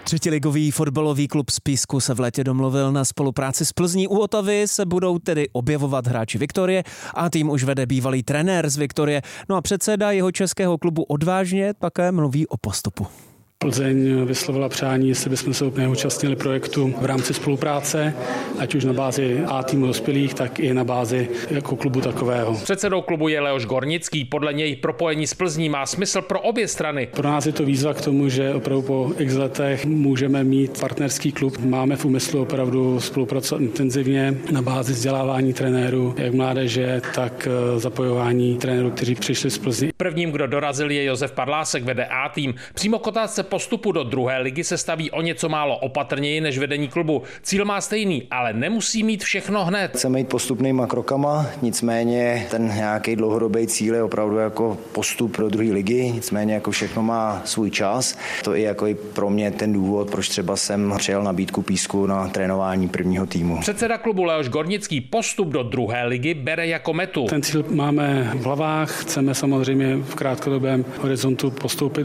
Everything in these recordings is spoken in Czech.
Třetiligový fotbalový klub z Písku se v létě domluvil na spolupráci s Plzní. U Otavy se budou tedy objevovat hráči Viktorie a tým už vede bývalý trenér z Viktorie. No a předseda jeho českého klubu odvážně také mluví o postupu. Plzeň vyslovila přání, jestli bychom se úplně účastnili projektu v rámci spolupráce, ať už na bázi A týmu dospělých, tak i na bázi jako klubu takového. Předsedou klubu je Leoš Gornický. Podle něj propojení s Plzní má smysl pro obě strany. Pro nás je to výzva k tomu, že opravdu po x letech můžeme mít partnerský klub. Máme v úmyslu opravdu spolupracovat intenzivně na bázi vzdělávání trenérů, jak mládeže, tak zapojování trenérů, kteří přišli z Plzně. Prvním, kdo dorazil, je Josef Padlásek, vede A tým. Přímo k otázce postupu do druhé ligy se staví o něco málo opatrněji než vedení klubu. Cíl má stejný, ale nemusí mít všechno hned. Chceme jít postupnýma krokama, nicméně ten nějaký dlouhodobý cíl je opravdu jako postup do druhé ligy, nicméně jako všechno má svůj čas. To je jako i pro mě ten důvod, proč třeba jsem přijal nabídku Písku na trénování prvního týmu. Předseda klubu Leoš Gornický postup do druhé ligy bere jako metu. Ten cíl máme v hlavách, chceme samozřejmě v krátkodobém horizontu postoupit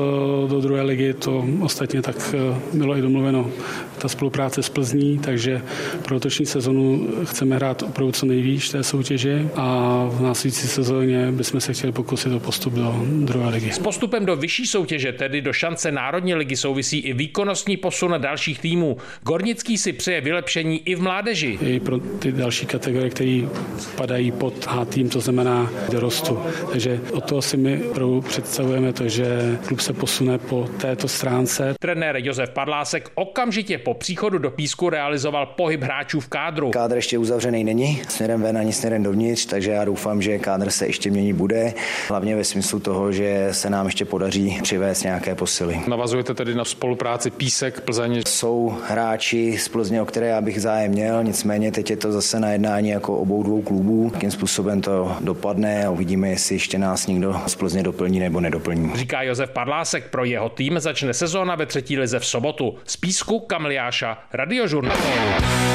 do druhé ligy, to ostatně tak bylo i domluveno, ta spolupráce s Plzní, takže pro letošní sezonu chceme hrát opravdu co nejvíc té soutěže a v následující sezóně bychom se chtěli pokusit o postup do druhé ligy. S postupem do vyšší soutěže, tedy do šance Národní ligy, souvisí i výkonnostní posun dalších týmů. Gornický si přeje vylepšení i v mládeži. I pro ty další kategorie, které padají pod A tým, to znamená dorostu. Takže od toho si my představujeme to, že klub se posune po této stránce. Trenér Josef Padlásek okamžitě po příchodu do Písku realizoval pohyb hráčů v kádru. Kádr ještě uzavřený není, směrem ven ani směrem dovnitř, takže já doufám, že kádr se ještě měnit bude, hlavně ve smyslu toho, že se nám ještě podaří přivést nějaké posily. Navazujete tedy na spolupráci Písek, Plzeň? Jsou hráči z Plzně, o které já bych zájem měl, nicméně teď je to zase na jednání jako obou dvou klubů. Jakým způsobem to dopadne a uvidíme, jestli ještě nás někdo z Plzně doplní nebo nedoplní. Říká Josef Padlásek, pro jeho tým začne sezóna ve třetí lize v sobotu. Z Písku Kamil Jáša, Radiožurnál.